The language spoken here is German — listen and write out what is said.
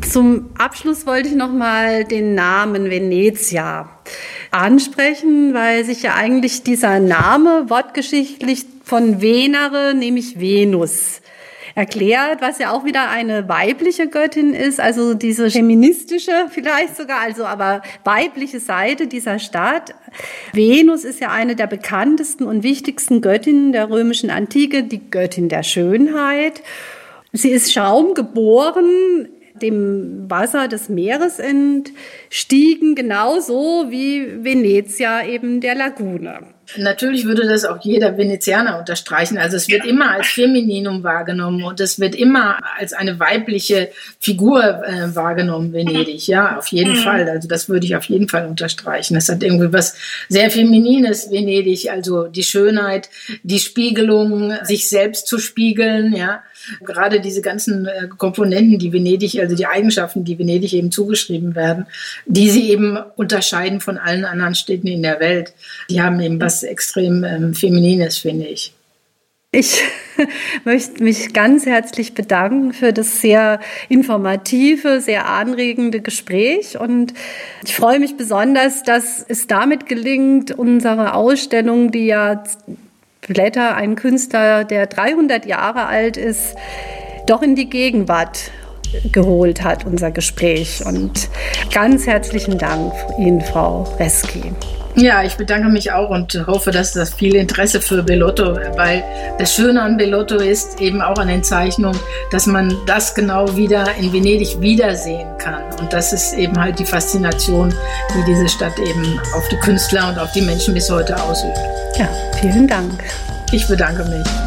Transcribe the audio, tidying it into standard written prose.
Zum Abschluss wollte ich noch mal den Namen Venezia ansprechen, weil sich ja eigentlich dieser Name wortgeschichtlich von Venere, nämlich Venus, erklärt, was ja auch wieder eine weibliche Göttin ist, also diese feministische vielleicht sogar, also aber weibliche Seite dieser Stadt. Venus ist ja eine der bekanntesten und wichtigsten Göttinnen der römischen Antike, die Göttin der Schönheit. Sie ist schaumgeboren, dem Wasser des Meeres entstiegen, genauso wie Venezia eben der Lagune. Natürlich würde das auch jeder Venezianer unterstreichen. Also es wird immer als Femininum wahrgenommen und es wird immer als eine weibliche Figur wahrgenommen, Venedig. Ja, auf jeden Fall. Also das würde ich auf jeden Fall unterstreichen. Das hat irgendwie was sehr Feminines, Venedig. Also die Schönheit, die Spiegelung, sich selbst zu spiegeln, ja. Gerade diese ganzen Komponenten, die Venedig, also die Eigenschaften, die Venedig eben zugeschrieben werden, die sie eben unterscheiden von allen anderen Städten in der Welt, die haben eben was extrem Feminines, finde ich. Ich möchte mich ganz herzlich bedanken für das sehr informative, sehr anregende Gespräch und ich freue mich besonders, dass es damit gelingt, unsere Ausstellung, die ja Blätter, ein Künstler, der 300 Jahre alt ist, doch in die Gegenwart geholt hat, unser Gespräch. Und ganz herzlichen Dank Ihnen, Frau Reski. Ja, ich bedanke mich auch und hoffe, dass das viel Interesse für Bellotto, weil das Schöne an Bellotto ist eben auch an den Zeichnungen, dass man das genau wieder in Venedig wiedersehen kann. Und das ist eben halt die Faszination, die diese Stadt eben auf die Künstler und auf die Menschen bis heute ausübt. Ja, vielen Dank. Ich bedanke mich.